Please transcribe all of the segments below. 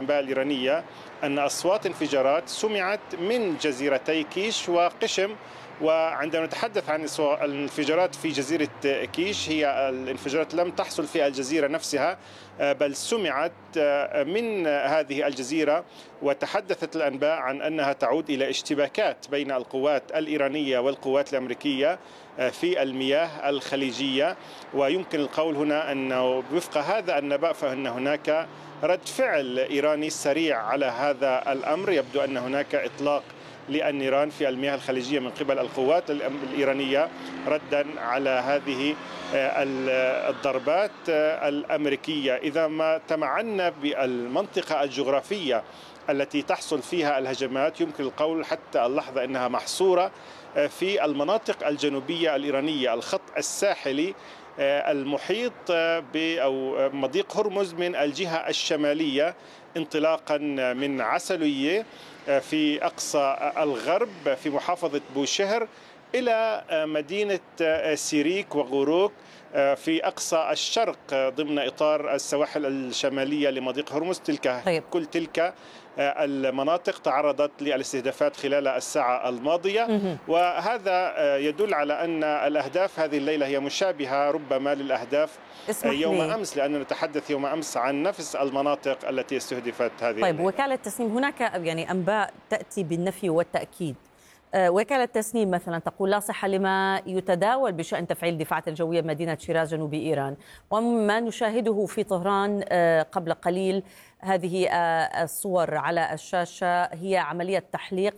الأنباء الإيرانية أن أصوات انفجارات سمعت من جزيرتي كيش وقشم. وعندما نتحدث عن الانفجارات في جزيرة كيش، هي الانفجارات لم تحصل في الجزيرة نفسها، بل سمعت من هذه الجزيرة. وتحدثت الأنباء عن أنها تعود إلى اشتباكات بين القوات الإيرانية والقوات الأمريكية في المياه الخليجية. ويمكن القول هنا أنه وفق هذا النبأ فإن هناك رد فعل إيراني سريع على هذا الأمر. يبدو أن هناك إطلاق للنيران في المياه الخليجية من قبل القوات الإيرانية ردا على هذه الضربات الأمريكية. إذا ما تمعنا بالمنطقة الجغرافية التي تحصل فيها الهجمات، يمكن القول حتى اللحظة أنها محصورة في المناطق الجنوبية الإيرانية، الخط الساحلي المحيط أو مضيق هرمز من الجهة الشمالية انطلاقا من عسلوية في أقصى الغرب في محافظة بوشهر إلى مدينة سيريك وغوروك في أقصى الشرق ضمن إطار السواحل الشمالية لمضيق هرمز. كل تلك المناطق تعرضت للاستهدافات خلال الساعة الماضية، وهذا يدل على أن الأهداف هذه الليلة هي مشابهة ربما للأهداف يوم أمس، لأننا نتحدث يوم أمس عن نفس المناطق التي استهدفت هذه الليلة. وكالة تسنيم، هناك يعني أنباء تأتي بالنفي والتأكيد. وكالة تسنيم مثلا تقول لا صحة لما يتداول بشأن تفعيل الدفاعات الجوية بمدينة شيراز جنوب إيران. وما نشاهده في طهران قبل قليل، هذه الصور على الشاشة هي عملية تحليق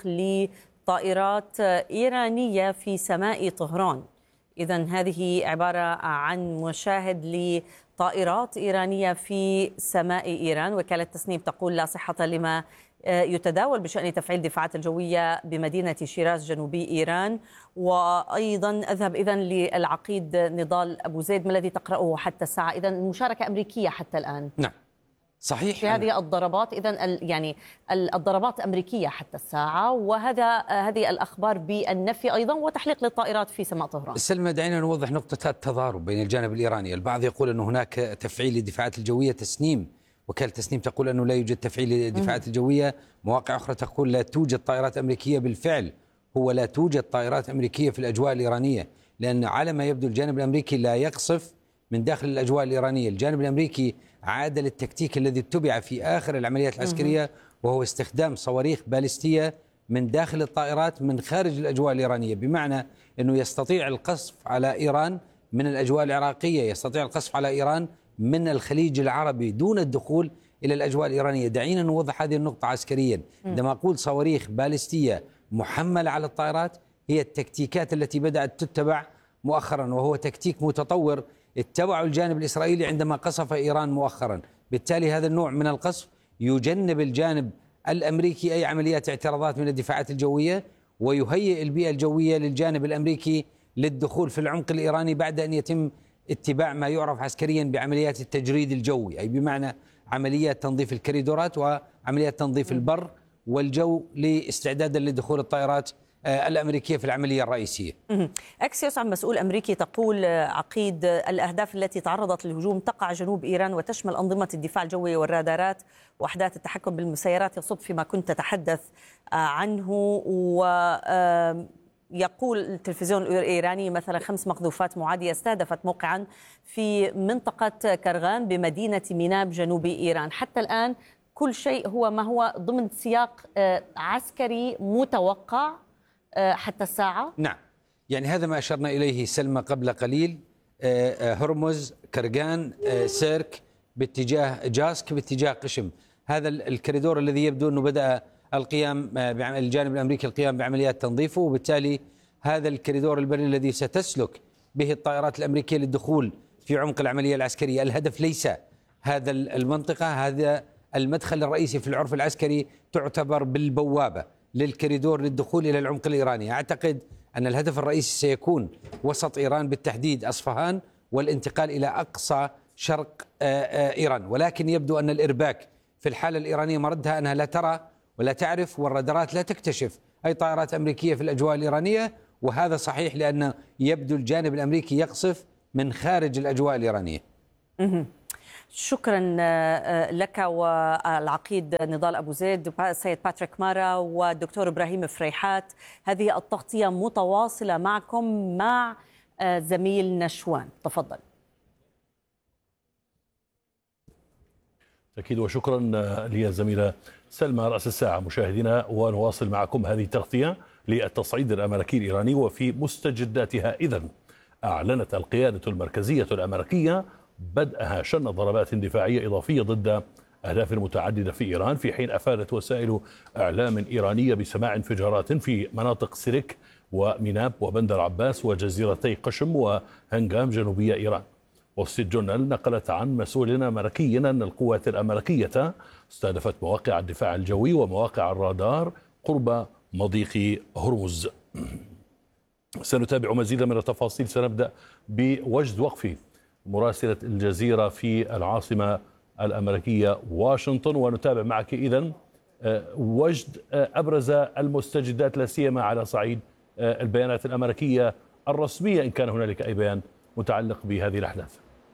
لطائرات إيرانية في سماء طهران. إذن هذه عبارة عن مشاهد لطائرات إيرانية في سماء إيران. وكالة تسنيم تقول لا صحة لما يتداول بشأن تفعيل الدفاعات الجوية بمدينة شيراز جنوبي إيران. وأيضا أذهب إذن للعقيد نضال أبو زيد، ما الذي تقرأه حتى الساعة؟ إذن المشاركة أمريكية حتى الآن. نعم صحيح في هذه الضربات. إذن يعني الضربات أمريكية حتى الساعة، هذه الأخبار بالنفي أيضا وتحليق للطائرات في سماء طهران. سلمى، دعينا نوضح نقطة التضارب بين الجانب الإيراني. البعض يقول أن هناك تفعيل للدفاعات الجوية تسنيم، وكالة تسنيم تقول أنه لا يوجد تفعيل للدفاعات الجوية، مواقع أخرى تقول لا توجد طائرات أمريكية. بالفعل هو لا توجد طائرات أمريكية في الأجواء الإيرانية، لأن على ما يبدو الجانب الأمريكي لا يقصف من داخل الأجواء الإيرانية. الجانب الأمريكي عاد للتكتيك الذي اتبع في آخر العمليات العسكرية، وهو استخدام صواريخ باليستية من داخل الطائرات من خارج الأجواء الإيرانية، بمعنى أنه يستطيع القصف على إيران من الأجواء العراقية، يستطيع القصف على إيران من الخليج العربي دون الدخول إلى الأجواء الإيرانية. دعينا نوضح هذه النقطة عسكريا. عندما أقول صواريخ باليستية محملة على الطائرات، هي التكتيكات التي بدأت تتبع مؤخرا، وهو تكتيك متطور اتبعوا الجانب الإسرائيلي عندما قصف إيران مؤخرا. بالتالي هذا النوع من القصف يجنب الجانب الأمريكي أي عمليات اعتراضات من الدفاعات الجوية، ويهيئ البيئة الجوية للجانب الأمريكي للدخول في العمق الإيراني بعد أن يتم اتباع ما يعرف عسكريا بعمليات التجريد الجوي، أي بمعنى عمليات تنظيف الكريدورات وعمليات تنظيف البر والجو لاستعدادا لدخول الطائرات الأمريكية في العملية الرئيسية. أكسيوس عن مسؤول أمريكي تقول عقيد الأهداف التي تعرضت للهجوم تقع جنوب إيران وتشمل أنظمة الدفاع الجوي والرادارات وأحداث التحكم بالمسيرات، يصب فيما كنت تتحدث عنه. ويقول التلفزيون الإيراني مثلا 5 مقذوفات معادية استهدفت موقعا في منطقة كرغان بمدينة ميناب جنوب إيران. حتى الآن كل شيء هو ما هو ضمن سياق عسكري متوقع حتى الساعة. نعم، يعني هذا ما أشرنا إليه سلمى قبل قليل. هرمز، كرغان، سيرك باتجاه جاسك باتجاه قشم، هذا الكريدور الذي يبدو أنه بدأ القيام الجانب الأمريكي القيام بعمليات تنظيفه، وبالتالي هذا الكريدور البري الذي ستسلك به الطائرات الأمريكية للدخول في عمق العملية العسكرية. الهدف ليس هذا المنطقة، هذا المدخل الرئيسي في العرف العسكري، تعتبر بالبوابة للكريدور للدخول إلى العمق الإيراني. أعتقد أن الهدف الرئيسي سيكون وسط إيران، بالتحديد أصفهان، والانتقال إلى أقصى شرق إيران. ولكن يبدو أن الإرباك في الحالة الإيرانية مردها أنها لا ترى ولا تعرف، والرادارات لا تكتشف أي طائرات أمريكية في الأجواء الإيرانية، وهذا صحيح لأن يبدو الجانب الأمريكي يقصف من خارج الأجواء الإيرانية. شكرا لك والعقيد نضال أبو زيد، السيد باتريك مارا والدكتور إبراهيم فريحات. هذه التغطية متواصلة معكم مع زميل نشوان. تفضل. أكيد وشكرا للزميلة سلمى رأس الساعة. مشاهدينا، ونواصل معكم هذه التغطية للتصعيد الأمريكي الإيراني وفي مستجداتها. إذن أعلنت القيادة المركزية الأمريكية بدءها شن ضربات دفاعية إضافية ضد أهداف متعددة في إيران، في حين أفادت وسائل إعلام إيرانية بسماع انفجارات في مناطق سيرك وميناب وبندر عباس وجزيرتي قشم وهنغام جنوبية إيران. وستريت جورنال نقلت عن مسؤول أمريكي أن القوات الأمريكية استهدفت مواقع الدفاع الجوي ومواقع الرادار قرب مضيق هرمز. سنتابع مزيدا من التفاصيل. سنبدأ بوجد وقفي مراسلة الجزيرة في العاصمة الأمريكية واشنطن، ونتابع معك إذن وجد أبرز المستجدات لا سيما على صعيد البيانات الأمريكية الرسمية، إن كان هنالك أي بيان متعلق بهذه الأحداث.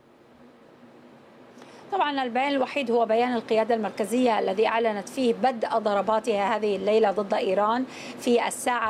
طبعا البيان الوحيد هو بيان القيادة المركزية الذي أعلنت فيه بدء ضرباتها هذه الليلة ضد إيران في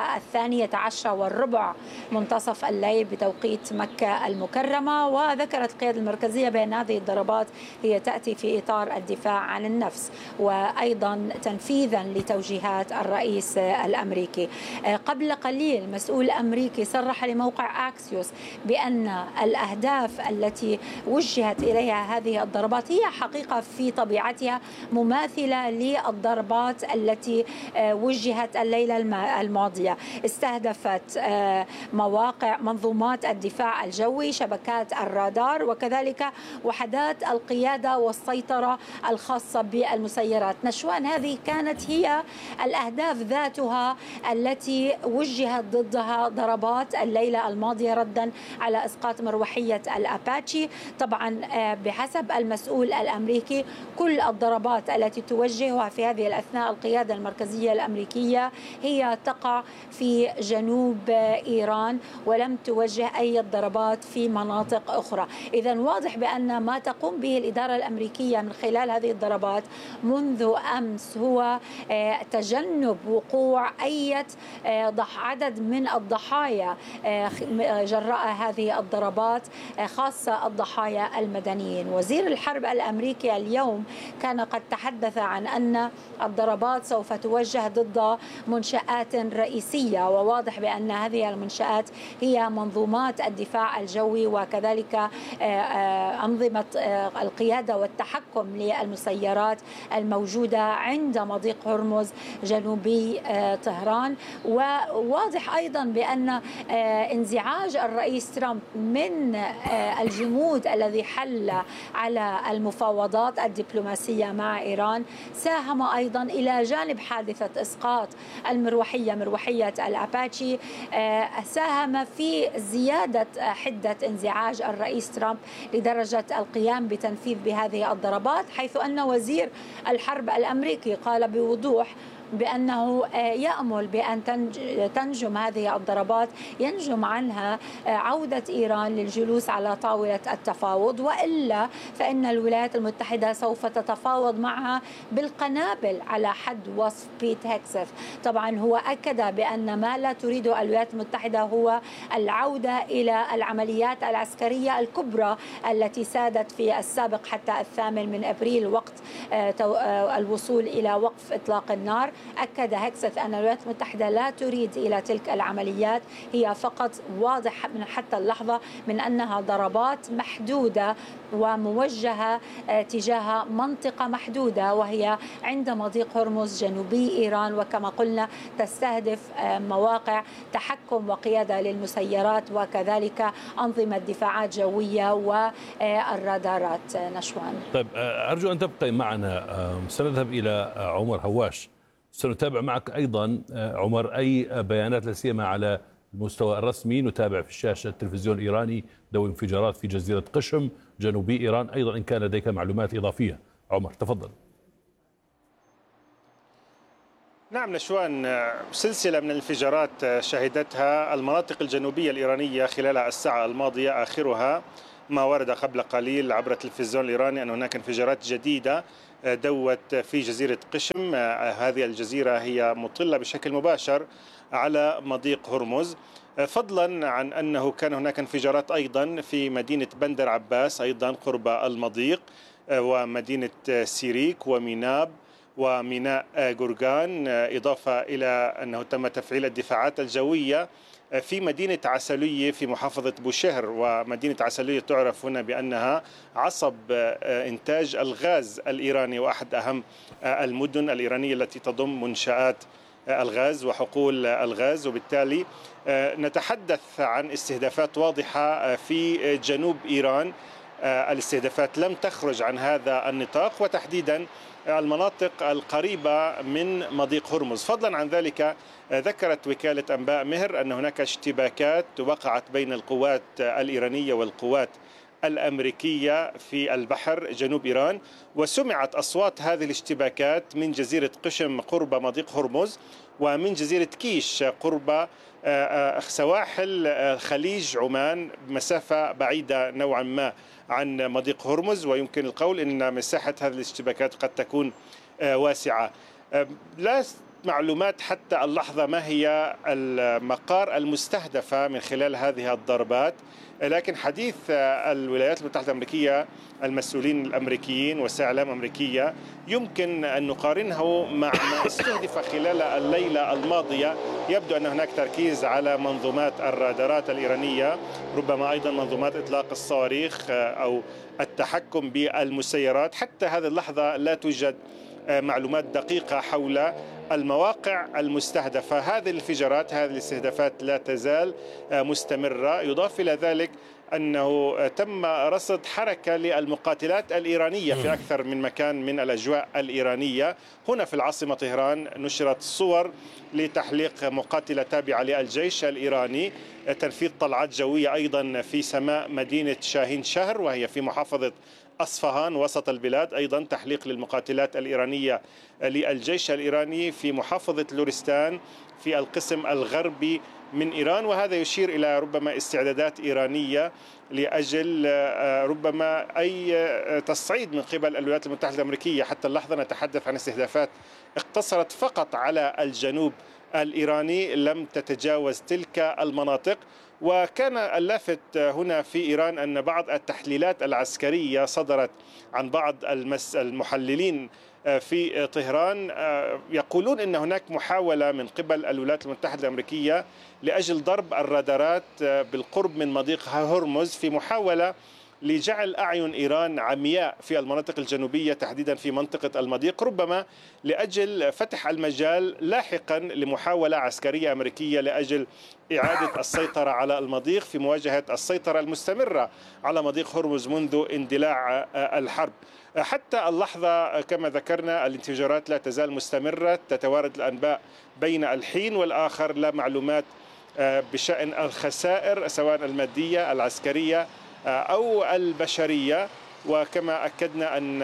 12:10 منتصف الليل بتوقيت مكة المكرمة. وذكرت القيادة المركزية بأن هذه الضربات هي تأتي في إطار الدفاع عن النفس وأيضا تنفيذا لتوجيهات الرئيس الأمريكي. قبل قليل مسؤول أمريكي صرح لموقع أكسيوس بأن الأهداف التي وجهت إليها هذه الضربات هي حقيقة في طبيعتها مماثلة للضربات التي وجهت الليلة الماضية. استهدفت مواقع منظومات الدفاع الجوي، شبكات الرادار، وكذلك وحدات القيادة والسيطرة الخاصة بالمسيرات. نشوان، هذه كانت هي الأهداف ذاتها التي وجهت ضدها ضربات الليلة الماضية ردا على إسقاط مروحية الأباتشي. طبعا بحسب المسؤول الأمريكي كل الضربات التي توجهها في هذه الأثناء القيادة المركزية الأمريكية هي تقع في جنوب إيران ولم توجه أي ضربات في مناطق أخرى. إذن واضح بأن ما تقوم به الإدارة الأمريكية من خلال هذه الضربات منذ أمس هو تجنب وقوع أي عدد من الضحايا جراء هذه الضربات، خاصة الضحايا المدنيين. وزير الحرب الأمريكي اليوم كان قد تحدث عن أن الضربات سوف توجه ضد منشآت رئيسية، وواضح بأن هذه المنشآت هي منظومات الدفاع الجوي وكذلك أنظمة القيادة والتحكم للمسيرات الموجودة عند مضيق هرمز جنوبي طهران. وواضح أيضا بأن انزعاج الرئيس ترامب من الجمود الذي حل على المفاوضات الدبلوماسية مع إيران ساهم أيضا إلى جانب حادثة إسقاط مروحية الأباتشي، ساهم في زيادة حدة انزعاج الرئيس ترامب لدرجة القيام بتنفيذ بهذه الضربات، حيث أن وزير الحرب الأمريكي قال بوضوح بأنه يأمل بأن تنجم هذه الضربات ينجم عنها عودة إيران للجلوس على طاولة التفاوض، وإلا فإن الولايات المتحدة سوف تتفاوض معها بالقنابل على حد وصف بيت هيكسف. طبعا هو أكد بأن ما لا تريده الولايات المتحدة هو العودة إلى العمليات العسكرية الكبرى التي سادت في السابق حتى 8 أبريل وقت الوصول إلى وقف إطلاق النار. أكد هيكسث أن الولايات المتحدة لا تريد إلى تلك العمليات، هي فقط واضح من حتى اللحظة من أنها ضربات محدودة وموجهة تجاه منطقة محدودة وهي عند مضيق هرمز جنوبي إيران، وكما قلنا تستهدف مواقع تحكم وقيادة للمسيرات وكذلك أنظمة دفاعات جوية والرادارات. نشوان. طيب أرجو أن تبقي معنا، سنذهب إلى عمر هواش. سنتابع معك أيضا عمر أي بيانات لا سيما على المستوى الرسمي. نتابع في الشاشة التلفزيون الإيراني ذوي انفجارات في جزيرة قشم جنوبي إيران، أيضا إن كان لديك معلومات إضافية. عمر تفضل. نعم نشوان، سلسلة من الانفجارات شهدتها المناطق الجنوبية الإيرانية خلال الساعة الماضية، آخرها ما ورد قبل قليل عبر التلفزيون الإيراني أن هناك انفجارات جديدة دوت في جزيرة قشم. هذه الجزيرة هي مطلة بشكل مباشر على مضيق هرمز، فضلا عن أنه كان هناك انفجارات أيضا في مدينة بندر عباس أيضا قرب المضيق، ومدينة سيريك وميناب وميناء جورجان، إضافة إلى أنه تم تفعيل الدفاعات الجوية في مدينة عسلية في محافظة بوشهر. ومدينة عسلية تعرف هنا بأنها عصب إنتاج الغاز الإيراني وأحد أهم المدن الإيرانية التي تضم منشآت الغاز وحقول الغاز، وبالتالي نتحدث عن استهدافات واضحة في جنوب إيران. الاستهدافات لم تخرج عن هذا النطاق، وتحديدا المناطق القريبة من مضيق هرمز. فضلا عن ذلك ذكرت وكالة أنباء مهر أن هناك اشتباكات وقعت بين القوات الإيرانية والقوات الأمريكية في البحر جنوب إيران، وسمعت أصوات هذه الاشتباكات من جزيرة قشم قرب مضيق هرمز، ومن جزيرة كيش قرب سواحل خليج عمان، مسافة بعيدة نوعا ما عن مضيق هرمز، ويمكن القول أن مساحة هذه الاشتباكات قد تكون واسعة. لا معلومات حتى اللحظة ما هي المقار المستهدفة من خلال هذه الضربات، لكن حديث الولايات المتحدة الأمريكية المسؤولين الأمريكيين وسائل إعلام أمريكية يمكن أن نقارنه مع ما استهدف خلال الليلة الماضية. يبدو أن هناك تركيز على منظومات الرادارات الإيرانية، ربما أيضا منظومات إطلاق الصواريخ أو التحكم بالمسيرات. حتى هذه اللحظة لا توجد معلومات دقيقة حول المواقع المستهدفة. هذه الانفجارات، هذه الاستهدافات لا تزال مستمرة. يضاف إلى ذلك أنه تم رصد حركة للمقاتلات الإيرانية في أكثر من مكان من الأجواء الإيرانية. هنا في العاصمة طهران نشرت صور لتحليق مقاتلة تابعة للجيش الإيراني، تنفيذ طلعات جوية أيضا في سماء مدينة شاهين شهر وهي في محافظة أصفهان وسط البلاد، أيضا تحليق للمقاتلات الإيرانية للجيش الإيراني في محافظة لورستان في القسم الغربي من إيران. وهذا يشير إلى ربما استعدادات إيرانية لأجل ربما أي تصعيد من قبل الولايات المتحدة الأمريكية. حتى اللحظة نتحدث عن استهدافات اقتصرت فقط على الجنوب الإيراني، لم تتجاوز تلك المناطق. وكان اللافت هنا في إيران أن بعض التحليلات العسكرية صدرت عن بعض المحللين في طهران يقولون أن هناك محاولة من قبل الولايات المتحدة الأمريكية لأجل ضرب الرادارات بالقرب من مضيق هرمز في محاولة لجعل أعين إيران عمياء في المناطق الجنوبية تحديدا في منطقة المضيق، ربما لأجل فتح المجال لاحقا لمحاولة عسكرية أمريكية لأجل إعادة السيطرة على المضيق في مواجهة السيطرة المستمرة على مضيق هرمز منذ اندلاع الحرب. حتى اللحظة كما ذكرنا الانفجارات لا تزال مستمرة، تتوارد الأنباء بين الحين والآخر، لا معلومات بشأن الخسائر سواء المادية العسكرية أو البشرية. وكما أكدنا أن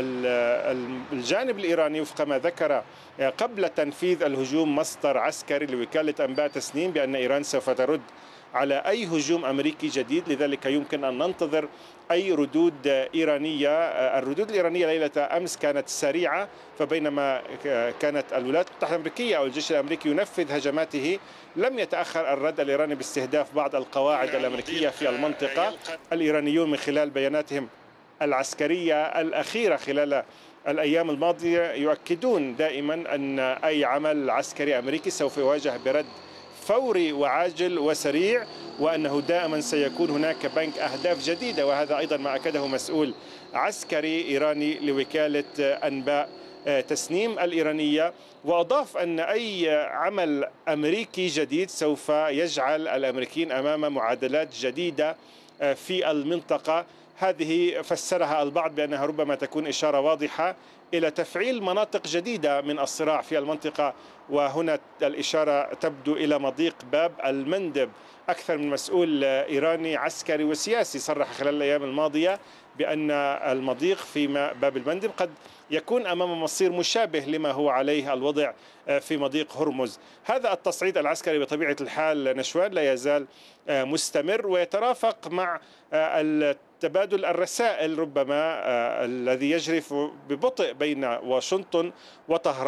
الجانب الإيراني وفق ما ذكر قبل تنفيذ الهجوم مصدر عسكري لوكالة أنباء تسنيم بأن إيران سوف ترد على أي هجوم أمريكي جديد، لذلك يمكن أن ننتظر أي ردود إيرانية. الردود الإيرانية ليلة أمس كانت سريعة، فبينما كانت الولايات المتحدة الأمريكية أو الجيش الأمريكي ينفذ هجماته لم يتأخر الرد الإيراني باستهداف بعض القواعد الأمريكية في المنطقة. الإيرانيون من خلال بياناتهم العسكرية الأخيرة خلال الأيام الماضية يؤكدون دائما أن أي عمل عسكري أمريكي سوف يواجه برد فوري وعاجل وسريع، وأنه دائما سيكون هناك بنك أهداف جديدة. وهذا أيضا ما أكده مسؤول عسكري إيراني لوكالة أنباء تسنيم الإيرانية، وأضاف أن أي عمل أمريكي جديد سوف يجعل الأمريكيين أمام معادلات جديدة في المنطقة. هذه فسرها البعض بأنها ربما تكون إشارة واضحة إلى تفعيل مناطق جديدة من الصراع في المنطقة، وهنا الإشارة تبدو إلى مضيق باب المندب أكثر من مسؤول إيراني عسكري وسياسي صرح خلال الأيام الماضية بأن المضيق في باب المندب قد يكون أمام مصير مشابه لما هو عليه الوضع في مضيق هرمز. هذا التصعيد العسكري بطبيعة الحال نشوان لا يزال مستمر ويترافق مع تبادل الرسائل ربما الذي يجري ببطء بين واشنطن وطهران.